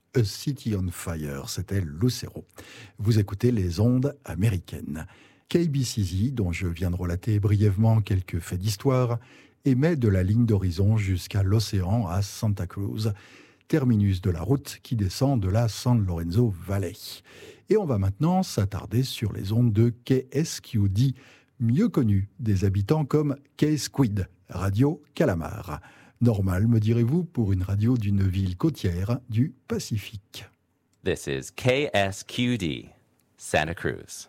A City on Fire, c'était Lucero. Vous écoutez les ondes américaines. KBCZ, dont je viens de relater brièvement quelques faits d'histoire, émet de la ligne d'horizon jusqu'à l'océan à Santa Cruz, terminus de la route qui descend de la San Lorenzo Valley. Et on va maintenant s'attarder sur les ondes de KSQD, mieux connues des habitants comme K-Squid, Radio Calamar. Normal, me direz-vous, pour une radio d'une ville côtière du Pacifique. This is KSQD, Santa Cruz.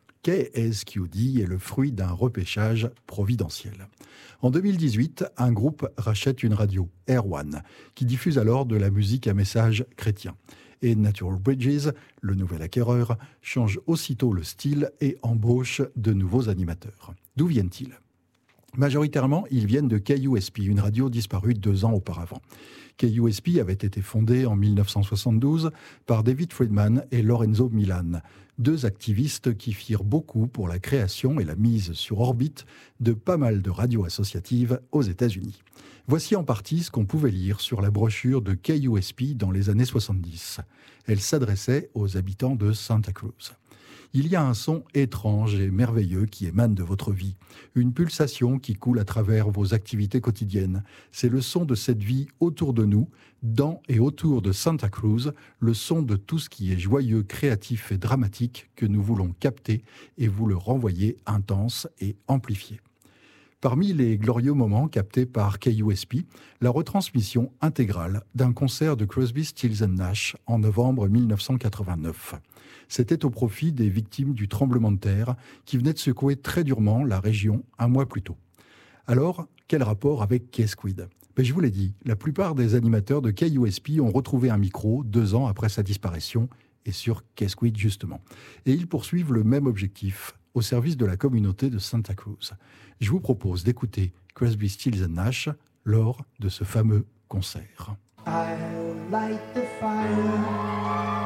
KSQD est le fruit d'un repêchage providentiel. En 2018, un groupe rachète une radio, Air One, qui diffuse alors de la musique à message chrétien. Et Natural Bridges, le nouvel acquéreur, change aussitôt le style et embauche de nouveaux animateurs. D'où viennent-ils ? Majoritairement, ils viennent de KUSP, une radio disparue 2 ans auparavant. KUSP avait été fondée en 1972 par David Friedman et Lorenzo Milan, 2 activistes qui firent beaucoup pour la création et la mise sur orbite de pas mal de radios associatives aux États-Unis. Voici en partie ce qu'on pouvait lire sur la brochure de KUSP dans les années 70. Elle s'adressait aux habitants de Santa Cruz. Il y a un son étrange et merveilleux qui émane de votre vie, une pulsation qui coule à travers vos activités quotidiennes. C'est le son de cette vie autour de nous, dans et autour de Santa Cruz, le son de tout ce qui est joyeux, créatif et dramatique que nous voulons capter et vous le renvoyer intense et amplifié. Parmi les glorieux moments captés par KUSP, la retransmission intégrale d'un concert de Crosby, Stills & Nash en novembre 1989. C'était au profit des victimes du tremblement de terre qui venait de secouer très durement la région un mois plus tôt. Alors, quel rapport avec KSQD ? Je vous l'ai dit, la plupart des animateurs de KUSP ont retrouvé un micro 2 ans après sa disparition, et sur KSQD justement. Et ils poursuivent le même objectif, au service de la communauté de Santa Cruz. Je vous propose d'écouter Crosby, Stills & Nash lors de ce fameux concert. I'll light the fire